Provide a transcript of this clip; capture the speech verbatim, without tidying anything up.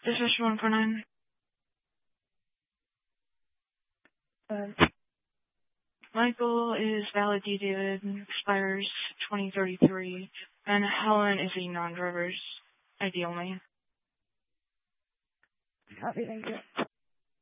This is one for nine. Uh, Michael is validated, expires twenty thirty-three, and Helen is a non-driver's, ideally. Copy, thank you.